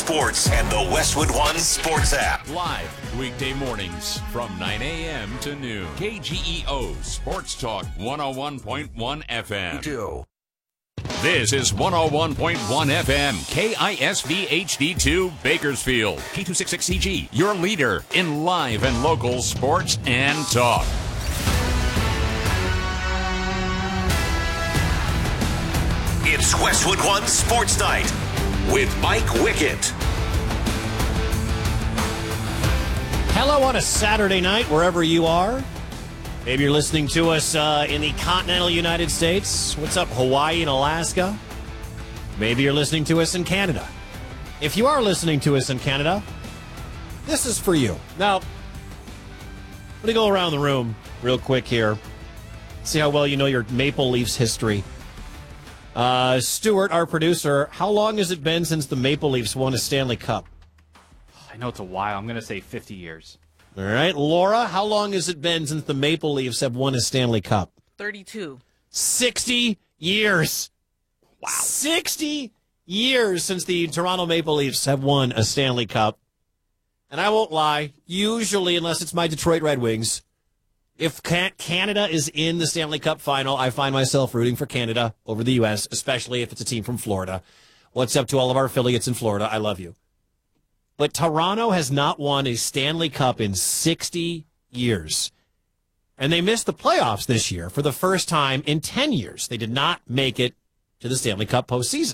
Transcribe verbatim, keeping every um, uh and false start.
sports and the Westwood One Sports app. Live weekday mornings from nine a.m. to noon. K G E O Sports Talk one oh one point one F M. Do. This is one oh one point one F M, K I S V H D two, Bakersfield. K two sixty-six C G, your leader in live and local sports and talk. It's Westwood One Sports Night with Mike Wickett. Hello on a Saturday night, wherever you are. Maybe you're listening to us uh, in the continental United States. What's up, Hawaii and Alaska? Maybe you're listening to us in Canada. If you are listening to us in Canada, this is for you. Now, I'm going to go around the room real quick here. See how well you know your Maple Leafs history. Uh, Stuart, our producer, how long has it been since the Maple Leafs won a Stanley Cup? I know it's a while. I'm going to say fifty years. All right. Laura, how long has it been since the Maple Leafs have won a Stanley Cup? thirty-two. sixty years. Wow. sixty years since the Toronto Maple Leafs have won a Stanley Cup. And I won't lie, usually, unless it's my Detroit Red Wings, if Canada is in the Stanley Cup final, I find myself rooting for Canada over the U S, especially if it's a team from Florida. What's up to all of our affiliates in Florida? I love you. But Toronto has not won a Stanley Cup in sixty years. And they missed the playoffs this year for the first time in ten years. They did not make it to the Stanley Cup postseason.